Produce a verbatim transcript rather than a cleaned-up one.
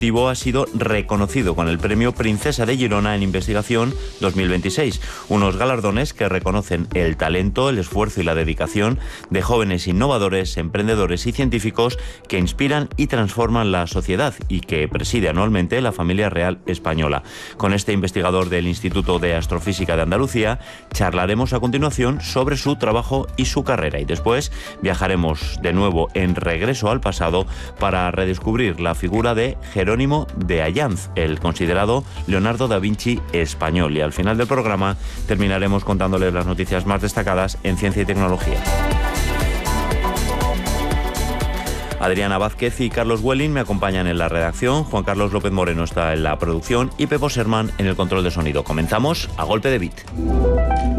ha sido reconocido con el premio Princesa de Girona en Investigación dos mil veintiséis, unos galardones que reconocen el talento, el esfuerzo y la dedicación de jóvenes innovadores, emprendedores y científicos que inspiran y transforman la sociedad y que preside anualmente la familia real española. Con este investigador del Instituto de Astrofísica de Andalucía charlaremos a continuación sobre su trabajo y su carrera, y después viajaremos de nuevo en Regreso al pasado para redescubrir la figura de Jerónimo Jerónimo de Allanz, el considerado Leonardo da Vinci español. Y al final del programa terminaremos contándoles las noticias más destacadas en ciencia y tecnología. Adriana Vázquez y Carlos Welling me acompañan en la redacción, Juan Carlos López Moreno está en la producción y Pepo Sermán en el control de sonido. Comenzamos a golpe de beat.